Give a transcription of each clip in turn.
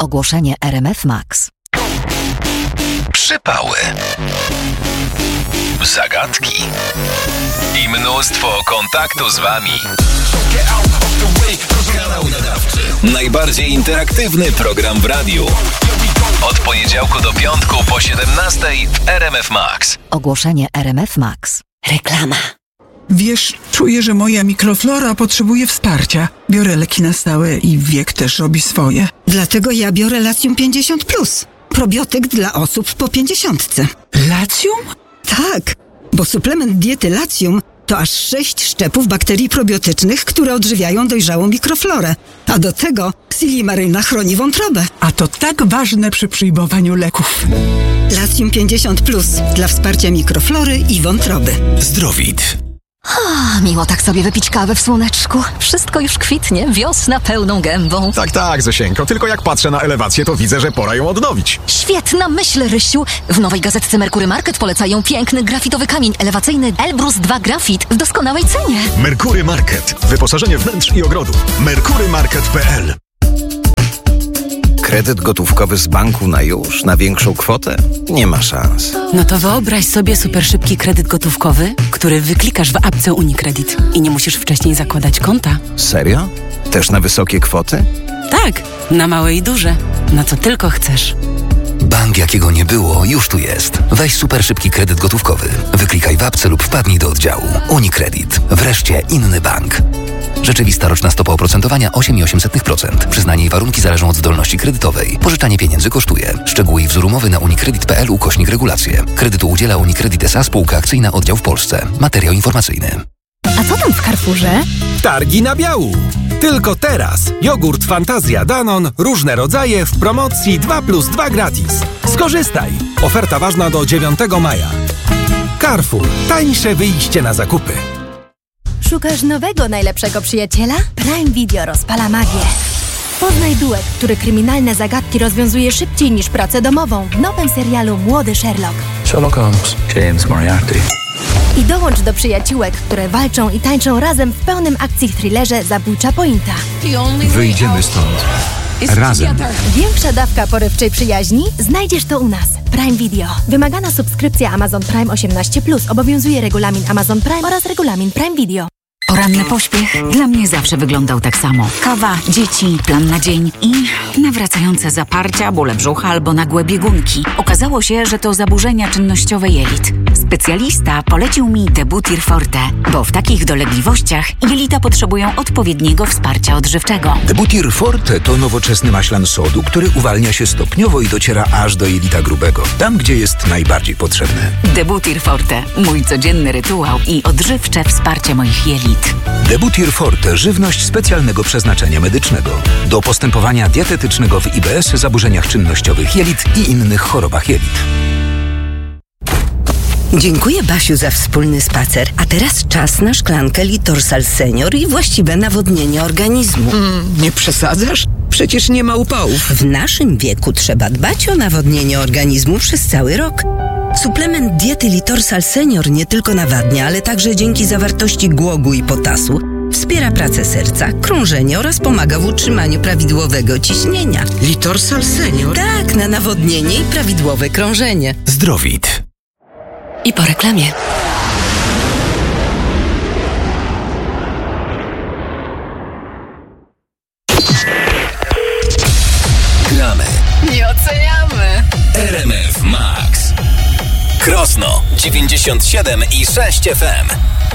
Ogłoszenie RMF Max. Przypały, zagadki i mnóstwo kontaktu z wami. Kanał nadawczy. Najbardziej interaktywny program w radiu. Od poniedziałku do piątku po 17:00 w RMF Max. Ogłoszenie RMF Max. Reklama. Wiesz, czuję, że moja mikroflora potrzebuje wsparcia. Biorę leki na stałe i wiek też robi swoje. Dlatego ja biorę Latium 50+. Probiotyk dla osób po 50. Latium? Tak, bo suplement diety Latium to aż 6 szczepów bakterii probiotycznych, które odżywiają dojrzałą mikroflorę. A do tego Silimaryna chroni wątrobę. A to tak ważne przy przyjmowaniu leków. Latium 50+ dla wsparcia mikroflory i wątroby. Zdrowit. Miło tak sobie wypić kawę w słoneczku. Wszystko już kwitnie, wiosna pełną gębą. Tak, Zosieńko, tylko jak patrzę na elewację, to widzę, że pora ją odnowić. Świetna myśl, Rysiu. W nowej gazetce Merkury Market polecają piękny grafitowy kamień elewacyjny Elbrus 2 Grafit w doskonałej cenie. Merkury Market. Wyposażenie wnętrz i ogrodu. merkurymarket.pl. Kredyt gotówkowy z banku na już, na większą kwotę? Nie ma szans. No to wyobraź sobie super szybki kredyt gotówkowy, który wyklikasz w apce UniCredit i nie musisz wcześniej zakładać konta. Serio? Też na wysokie kwoty? Tak, na małe i duże. Na co tylko chcesz. Bank jakiego nie było, już tu jest. Weź super szybki kredyt gotówkowy. Wyklikaj w apce lub wpadnij do oddziału. UniCredit. Wreszcie inny bank. Rzeczywista roczna stopa oprocentowania 8,8%. Przyznanie i warunki zależą od zdolności kredytowej. Pożyczanie pieniędzy kosztuje. Szczegóły i wzór umowy na unicredit.pl/regulacje. Kredytu udziela UniCredit S.A. Spółka akcyjna, oddział w Polsce. Materiał informacyjny. A co tam w Carrefourze? Targi na biału. Tylko teraz. Jogurt Fantazja Danon, różne rodzaje w promocji 2+2 gratis. Skorzystaj. Oferta ważna do 9 maja. Carrefour. Tańsze wyjście na zakupy. Szukasz nowego, najlepszego przyjaciela? Prime Video rozpala magię. Poznaj duet, który kryminalne zagadki rozwiązuje szybciej niż pracę domową w nowym serialu Młody Sherlock. Sherlock Holmes, James Moriarty. I dołącz do przyjaciółek, które walczą i tańczą razem w pełnym akcji thrillerze Zabójcza Pointa. Wyjdziemy stąd. Razem. Większa dawka porywczej przyjaźni? Znajdziesz to u nas. Prime Video. Wymagana subskrypcja Amazon Prime 18+. Obowiązuje regulamin Amazon Prime oraz regulamin Prime Video. Poranny pośpiech dla mnie zawsze wyglądał tak samo. Kawa, dzieci, plan na dzień i nawracające zaparcia, bóle brzucha albo nagłe biegunki. Okazało się, że to zaburzenia czynnościowe jelit. Specjalista polecił mi Debutir Forte, bo w takich dolegliwościach jelita potrzebują odpowiedniego wsparcia odżywczego. Debutir Forte to nowoczesny maślan sodu, który uwalnia się stopniowo i dociera aż do jelita grubego, tam gdzie jest najbardziej potrzebny. Debutir Forte, mój codzienny rytuał i odżywcze wsparcie moich jelit. Debutir Forte, żywność specjalnego przeznaczenia medycznego. Do postępowania dietetycznego w IBS, zaburzeniach czynnościowych jelit i innych chorobach jelit. Dziękuję, Basiu, za wspólny spacer. A teraz czas na szklankę Litorsal Senior i właściwe nawodnienie organizmu. Nie przesadzasz? Przecież nie ma upałów. W naszym wieku trzeba dbać o nawodnienie organizmu przez cały rok. Suplement diety Litorsal Senior nie tylko nawadnia, ale także dzięki zawartości głogu i potasu wspiera pracę serca, krążenie oraz pomaga w utrzymaniu prawidłowego ciśnienia. Litorsal Senior? Tak, na nawodnienie i prawidłowe krążenie. Zdrowit. I po reklamie. Gramy. Nie oceniamy. RMF Max. Krosno 97,6 FM.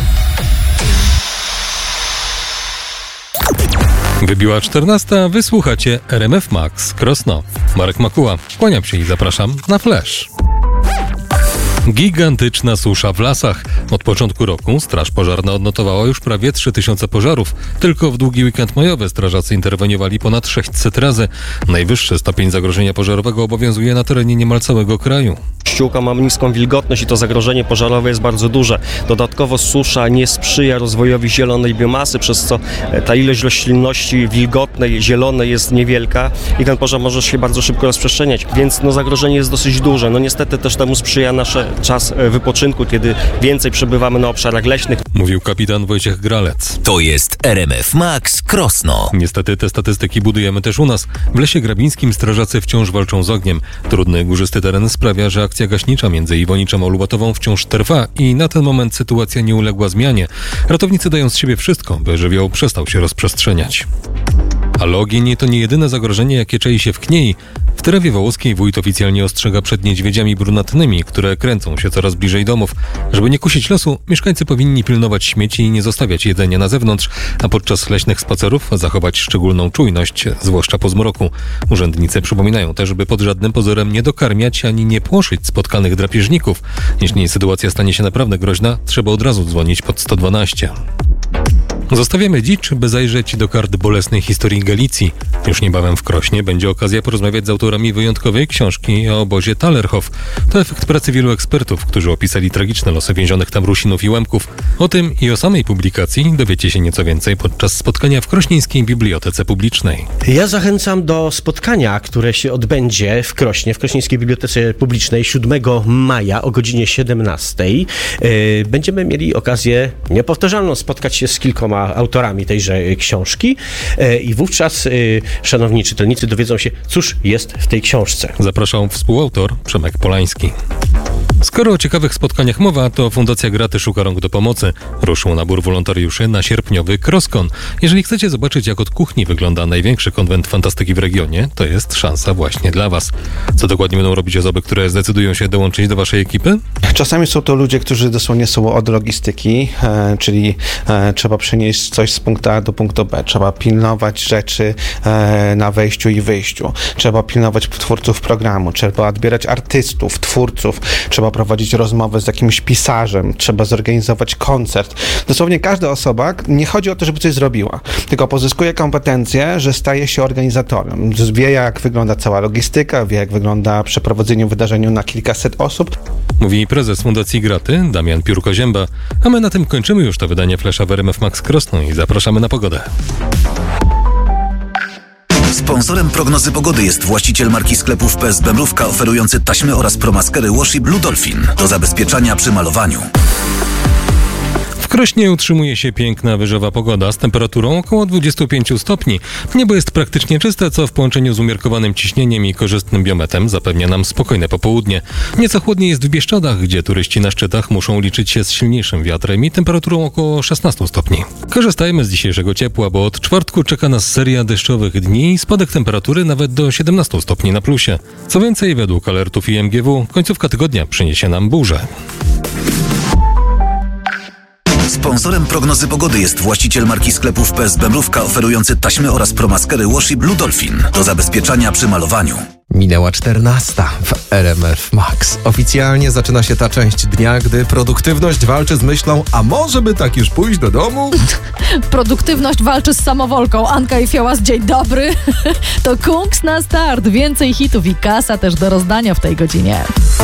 Wybiła 14, wysłuchacie RMF Max Krosno. Marek Makuła, kłaniam się i zapraszam na Flash. Gigantyczna susza w lasach. Od początku roku Straż Pożarna odnotowała już prawie 3000 pożarów. Tylko w długi weekend majowy strażacy interweniowali ponad 600 razy. Najwyższy stopień zagrożenia pożarowego obowiązuje na terenie niemal całego kraju. Ściółka ma niską wilgotność i to zagrożenie pożarowe jest bardzo duże. Dodatkowo susza nie sprzyja rozwojowi zielonej biomasy, przez co ta ilość roślinności wilgotnej, zielonej jest niewielka i ten pożar może się bardzo szybko rozprzestrzeniać, więc zagrożenie jest dosyć duże. Niestety też temu sprzyja nasze czas wypoczynku, kiedy więcej przebywamy na obszarach leśnych. Mówił kapitan Wojciech Gralec. To jest RMF Max Krosno. Niestety te statystyki budujemy też u nas. W Lesie Grabińskim strażacy wciąż walczą z ogniem. Trudny, górzysty teren sprawia, że akcja gaśnicza między Iwoniczem a Lubatową wciąż trwa i na ten moment sytuacja nie uległa zmianie. Ratownicy dają z siebie wszystko, by żywioł przestał się rozprzestrzeniać. Ale ogień to nie jedyne zagrożenie, jakie czai się w Kniei. W Tyrawie Wołoskiej wójt oficjalnie ostrzega przed niedźwiedziami brunatnymi, które kręcą się coraz bliżej domów. Żeby nie kusić lasu, mieszkańcy powinni pilnować śmieci i nie zostawiać jedzenia na zewnątrz, a podczas leśnych spacerów zachować szczególną czujność, zwłaszcza po zmroku. Urzędnicy przypominają też, by pod żadnym pozorem nie dokarmiać ani nie płoszyć spotkanych drapieżników. Jeśli sytuacja stanie się naprawdę groźna, trzeba od razu dzwonić pod 112. Zostawiamy dzicz, by zajrzeć do kart bolesnej historii Galicji. Już niebawem w Krośnie będzie okazja porozmawiać z autorami wyjątkowej książki o obozie Tallerhof. To efekt pracy wielu ekspertów, którzy opisali tragiczne losy więzionych tam Rusinów i Łemków. O tym i o samej publikacji dowiecie się nieco więcej podczas spotkania w Krośnieńskiej Bibliotece Publicznej. Ja zachęcam do spotkania, które się odbędzie w Krośnie, w Krośnieńskiej Bibliotece Publicznej 7 maja o godzinie 17. Będziemy mieli okazję niepowtarzalną spotkać się z kilkoma autorami tejże książki i wówczas szanowni czytelnicy dowiedzą się, cóż jest w tej książce. Zapraszał współautor Przemek Polański. Skoro o ciekawych spotkaniach mowa, to Fundacja Graty szuka rąk do pomocy. Ruszył nabór wolontariuszy na sierpniowy Crosskon. Jeżeli chcecie zobaczyć, jak od kuchni wygląda największy konwent fantastyki w regionie, to jest szansa właśnie dla Was. Co dokładnie będą robić osoby, które zdecydują się dołączyć do Waszej ekipy? Czasami są to ludzie, którzy dosłownie są od logistyki, czyli trzeba przenieść coś z punktu A do punktu B, trzeba pilnować rzeczy na wejściu i wyjściu, trzeba pilnować twórców programu, trzeba odbierać artystów, twórców, trzeba prowadzić rozmowę z jakimś pisarzem, trzeba zorganizować koncert. Dosłownie każda osoba, nie chodzi o to, żeby coś zrobiła, tylko pozyskuje kompetencje, że staje się organizatorem. Wie, jak wygląda cała logistyka, wie, jak wygląda przeprowadzenie wydarzenia na kilkaset osób. Mówi prezes Fundacji Graty, Damian Piórko-Zięba. A my na tym kończymy już to wydanie Flesza w RMF Max Krosno i zapraszamy na pogodę. Sponsorem prognozy pogody jest właściciel marki sklepów PSB Mrówka oferujący taśmy oraz promaskery Washi Blue Dolphin do zabezpieczania przy malowaniu. W Krośnie utrzymuje się piękna wyżowa pogoda z temperaturą około 25 stopni. Niebo jest praktycznie czyste, co w połączeniu z umiarkowanym ciśnieniem i korzystnym biometem zapewnia nam spokojne popołudnie. Nieco chłodniej jest w Bieszczadach, gdzie turyści na szczytach muszą liczyć się z silniejszym wiatrem i temperaturą około 16 stopni. Korzystajmy z dzisiejszego ciepła, bo od czwartku czeka nas seria deszczowych dni i spadek temperatury nawet do 17 stopni na plusie. Co więcej, według alertów IMGW, końcówka tygodnia przyniesie nam burzę. Sponsorem prognozy pogody jest właściciel marki sklepów PSB Mrówka oferujący taśmy oraz promaskery Washi Blue Dolphin do zabezpieczania przy malowaniu. Minęła 14 w RMF Max. Oficjalnie zaczyna się ta część dnia, gdy produktywność walczy z myślą, a może by tak już pójść do domu? Produktywność walczy z samowolką. Anka i Fiołas, dzień dobry. To Kungs na start. Więcej hitów i kasa też do rozdania w tej godzinie.